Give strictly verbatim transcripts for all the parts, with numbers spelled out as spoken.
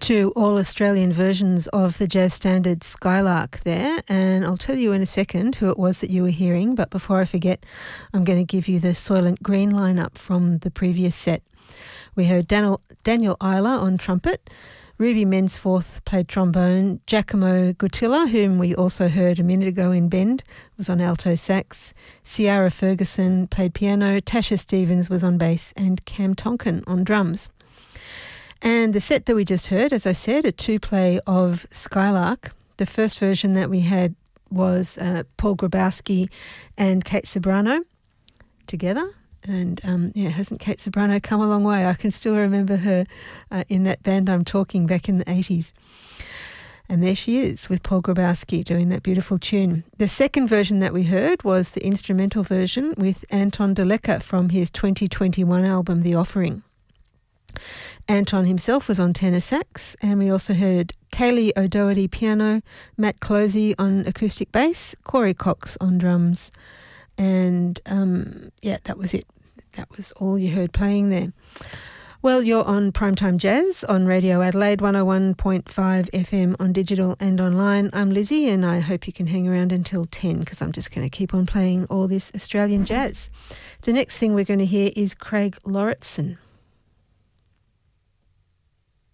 two all-Australian versions of the jazz standard Skylark there, and I'll tell you in a second who it was that you were hearing, but before I forget, I'm going to give you the Soylent Green lineup from the previous set. We heard Daniel, Daniel Isla on trumpet, Ruby Mensforth played trombone, Giacomo Gutilla, whom we also heard a minute ago in Bend, was on alto sax, Ciara Ferguson played piano, Tasha Stevens was on bass, and Cam Tonkin on drums. And the set that we just heard, as I said, a two-play of Skylark. The first version that we had was uh, Paul Grabowski and Kate Sobrano together. And, um, yeah, hasn't Kate Sobrano come a long way? I can still remember her uh, in that band I'm talking back in the eighties. And there she is with Paul Grabowski doing that beautiful tune. The second version that we heard was the instrumental version with Anton Deleka from his twenty twenty-one album, The Offering. Anton himself was on tenor sax, and we also heard Kaylee O'Doherty piano, Matt Closey on acoustic bass, Corey Cox on drums, and um, yeah, that was it. That was all you heard playing there. Well, you're on Primetime Jazz on Radio Adelaide one oh one point five F M on digital and online. I'm Lizzie, and I hope you can hang around until ten because I'm just going to keep on playing all this Australian jazz. The next thing we're going to hear is Craig Lauritsen.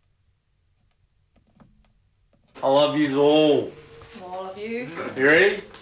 I love yous all. All of you. You ready?